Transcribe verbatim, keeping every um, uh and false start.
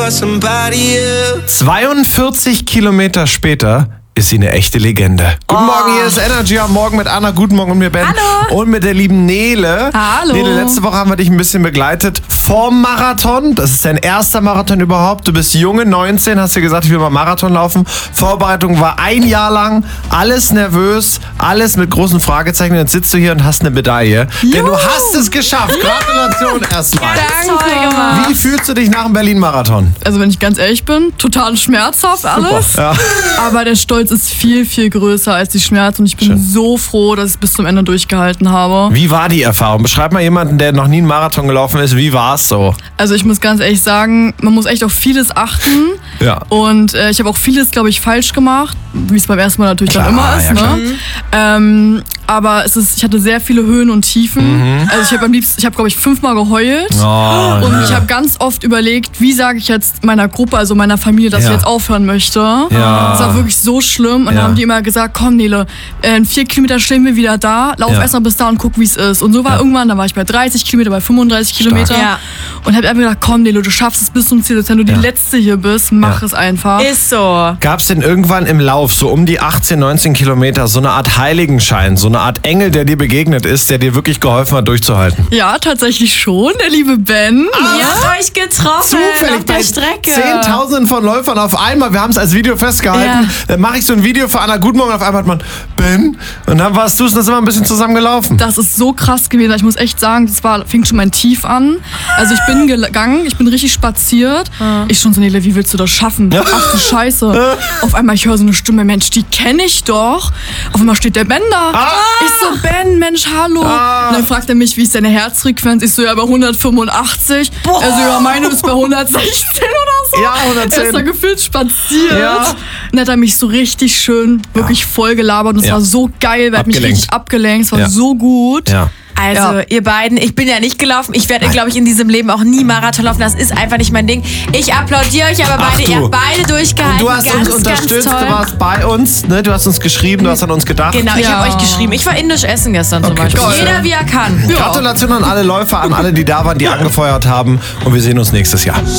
zweiundvierzig Kilometer später ist sie eine echte Legende. Guten Oh. Morgen, hier ist Energy am Morgen mit Anna. Guten Morgen und mir Ben. Hallo. Und mit der lieben Nele. Hallo. Nele, letzte Woche haben wir dich ein bisschen begleitet vorm Marathon. Das ist dein erster Marathon überhaupt. Du bist junge, neunzehn, hast dir gesagt, ich will mal Marathon laufen. Vorbereitung war ein Jahr lang. Alles nervös, alles mit großen Fragezeichen. Jetzt sitzt du hier und hast eine Medaille. Juhu. Denn du hast es geschafft. Gratulation erstmal. Danke. Wie fühlst du dich nach dem Berlin-Marathon? Also wenn ich ganz ehrlich bin, total schmerzhaft alles. Ja. Aber der Stolz ist viel, viel größer als die Schmerzen. Und ich bin Schön. so froh, dass ich es bis zum Ende durchgehalten habe. Wie war die Erfahrung? Beschreib mal jemanden, der noch nie einen Marathon gelaufen ist. Wie war es so? Also ich muss ganz ehrlich sagen, man muss echt auf vieles achten. Ja. Und äh, ich habe auch vieles, glaube ich, falsch gemacht. Wie es beim ersten Mal natürlich Klar, dann immer ist. ja, klar. Ne? Ähm, aber es ist, ich hatte sehr viele Höhen und Tiefen. Mhm. Also ich habe am liebsten, ich habe glaube ich fünfmal geheult. Oh, Und ja. ich habe ganz oft überlegt, wie sage ich jetzt meiner Gruppe, also meiner Familie, dass Ja. ich jetzt aufhören möchte. Ja. Das war wirklich so schlimm. Und Ja. dann haben die immer gesagt, komm Nele, in vier Kilometer stehen wir wieder da, lauf Ja. erst mal bis da und guck, wie es ist. Und so war Ja. irgendwann, da war ich bei dreißig Kilometer, bei fünfunddreißig Kilometer. Ja. Und habe einfach gedacht, komm Nele, du schaffst es bis zum Ziel. Wenn du die Ja. Letzte hier bist, mach Ja. es einfach. Ist so. Gab es denn irgendwann im Lauf, so um die achtzehn, neunzehn Kilometer, so eine Art Heiligenschein, so eine Art Engel, der dir begegnet ist, der dir wirklich geholfen hat, durchzuhalten? Ja, tatsächlich schon, der liebe Ben. Ihr habt euch getroffen auf der bei Strecke. Zehntausenden von Läufern auf einmal. Wir haben es als Video festgehalten. Ja. Dann mache ich so ein Video für Anna. Guten Morgen. Auf einmal hat man Ben. Und dann warst du es, dann sind wir ein bisschen zusammen gelaufen. Das ist so krass gewesen. Ich muss echt sagen, das war, fing schon mein Tief an. Also ich bin gegangen, ich bin richtig spaziert. Ich schon so, Nele, wie willst du das schaffen? Ach du Scheiße. Auf einmal, ich höre so eine Stimme, Mensch, die kenne ich doch. Auf einmal steht der Ben da. Ah. Ich so, Ben, Mensch, hallo. Ah. Und dann fragt er mich, wie ist deine Herzfrequenz? Ich so, ja, bei hundertfünfundachtzig. Boah. Also ja, meine ist bei hundertsechzehn oder so. Ja, hundertzehn. Er ist da gefühlt spaziert. Ja. Und dann hat er mich so richtig schön, wirklich voll gelabert. Und es Ja. war so geil, weil er hat mich Abgelenkt. richtig abgelenkt. Es war Ja. so gut. Ja. Also, Ja. ihr beiden, ich bin ja nicht gelaufen. Ich werde, glaube ich, in diesem Leben auch nie Marathon laufen. Das ist einfach nicht mein Ding. Ich applaudiere euch aber Ach beide. du. Ihr habt beide durchgehalten. Du hast ganz, uns unterstützt, ganz toll. du warst bei uns, ne? Du hast uns geschrieben, du hast an uns gedacht. Genau, ich Ja. habe euch geschrieben. Ich war indisch essen gestern zum Okay, Beispiel. toll. Jeder wie er kann. Gratulation an alle Läufer, an alle, die da waren, die angefeuert haben. Und wir sehen uns nächstes Jahr.